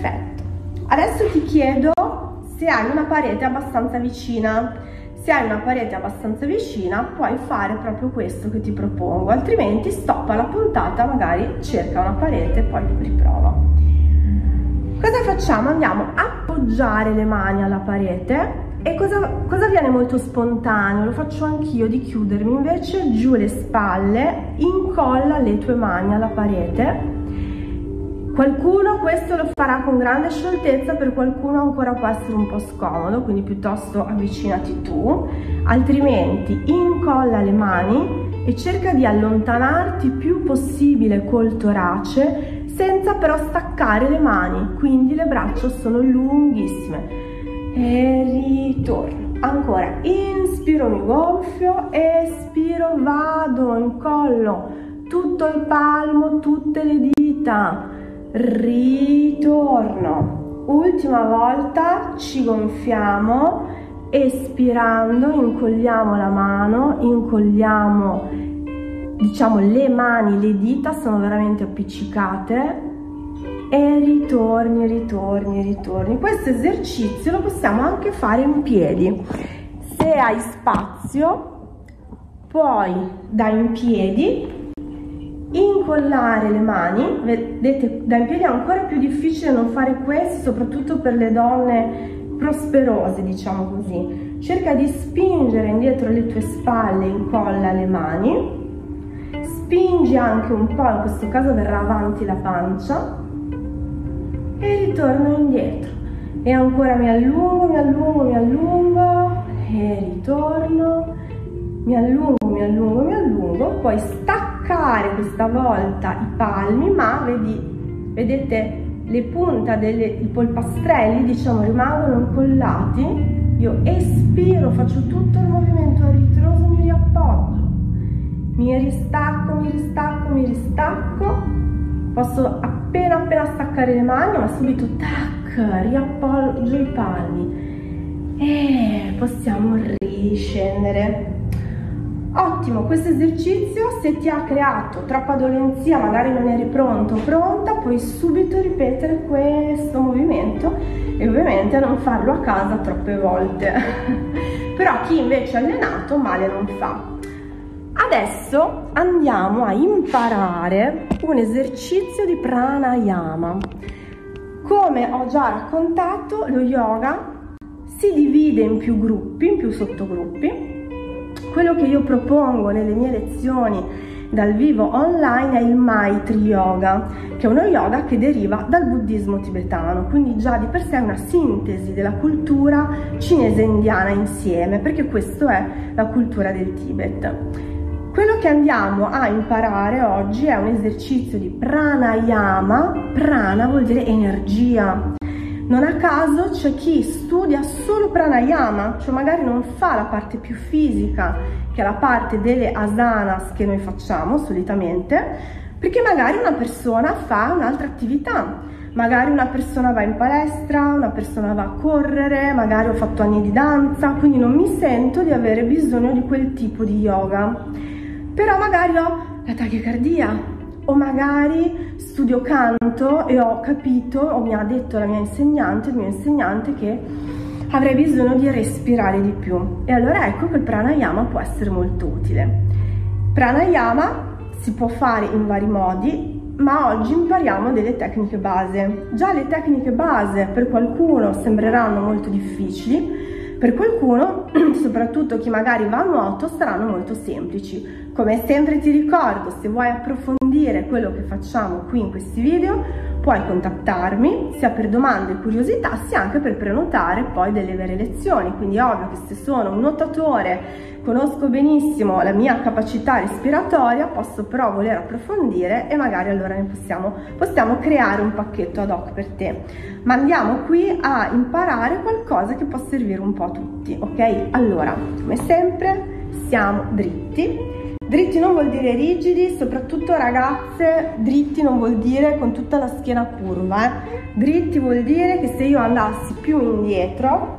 Perfetto. Adesso ti chiedo se hai una parete abbastanza vicina. Se hai una parete abbastanza vicina puoi fare proprio questo che ti propongo, altrimenti stoppa la puntata, magari cerca una parete e poi riprova. Cosa facciamo? Andiamo a appoggiare le mani alla parete e cosa viene molto spontaneo, lo faccio anch'io, di chiudermi invece giù le spalle, incolla le tue mani alla parete. Qualcuno questo lo farà con grande scioltezza, per qualcuno ancora può essere un po' scomodo, quindi piuttosto avvicinati tu, altrimenti incolla le mani e cerca di allontanarti il più possibile col torace, senza però staccare le mani, quindi le braccia sono lunghissime. E ritorno. Ancora, inspiro, mi gonfio, espiro, vado, incollo tutto il palmo, tutte le dita. Ritorno, ultima volta, ci gonfiamo, espirando incolliamo la mano, incolliamo, diciamo, le mani, le dita sono veramente appiccicate e ritorni, ritorni, ritorni. Questo esercizio lo possiamo anche fare in piedi. Se hai spazio puoi da in piedi incollare le mani. Vedete, da in piedi è ancora più difficile non fare questo, soprattutto per le donne prosperose, diciamo così. Cerca di spingere indietro le tue spalle, incolla le mani, spingi anche un po', in questo caso verrà avanti la pancia e ritorno indietro. E ancora mi allungo, mi allungo, mi allungo e ritorno, mi allungo, mi allungo, mi allungo. Puoi staccare questa volta i palmi, ma vedete le punte i polpastrelli, diciamo, rimangono incollati. Io espiro, faccio tutto il movimento a ritroso, mi riappoggio, mi ristacco, mi ristacco, mi ristacco. Posso appena staccare le mani, ma subito tac, riappoggio i palmi e possiamo riscendere. Ottimo, questo esercizio, se ti ha creato troppa dolenzia, magari non eri pronto o pronta, puoi subito ripetere questo movimento e ovviamente non farlo a casa troppe volte. Però chi invece è allenato male non fa. Adesso andiamo a imparare un esercizio di pranayama. Come ho già raccontato, lo yoga si divide in più gruppi, in più sottogruppi. Quello che io propongo nelle mie lezioni dal vivo online è il Maitri Yoga, che è uno yoga che deriva dal buddismo tibetano, quindi già di per sé è una sintesi della cultura cinese e indiana insieme, perché questa è la cultura del Tibet. Quello che andiamo a imparare oggi è un esercizio di pranayama. Prana vuol dire energia. Non a caso c'è chi studia solo pranayama, cioè magari non fa la parte più fisica, che è la parte delle asanas che noi facciamo solitamente, perché magari una persona fa un'altra attività. Magari una persona va in palestra, una persona va a correre, magari ho fatto anni di danza, quindi non mi sento di avere bisogno di quel tipo di yoga. Però magari ho la tachicardia, o magari studio canto e ho capito, o mi ha detto la mia insegnante, il mio insegnante, che avrei bisogno di respirare di più. E allora ecco che il pranayama può essere molto utile. Pranayama si può fare in vari modi, ma oggi impariamo delle tecniche base. Già le tecniche base per qualcuno sembreranno molto difficili, per qualcuno, soprattutto chi magari va a nuoto, saranno molto semplici. Come sempre ti ricordo, se vuoi approfondire quello che facciamo qui in questi video, puoi contattarmi sia per domande e curiosità, sia anche per prenotare poi delle vere lezioni. Quindi è ovvio che se sono un nuotatore, conosco benissimo la mia capacità respiratoria, posso però voler approfondire e magari allora ne possiamo creare un pacchetto ad hoc per te. Ma andiamo qui a imparare qualcosa che può servire un po' a tutti, ok? Allora, come sempre, siamo dritti. Dritti non vuol dire rigidi, soprattutto ragazze, dritti non vuol dire con tutta la schiena curva. Dritti vuol dire che se io andassi più indietro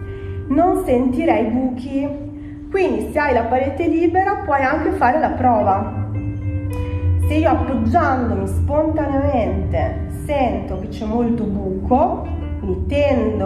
non sentirei buchi. Quindi se hai la parete libera puoi anche fare la prova. Se io appoggiandomi spontaneamente sento che c'è molto buco, quindi tendo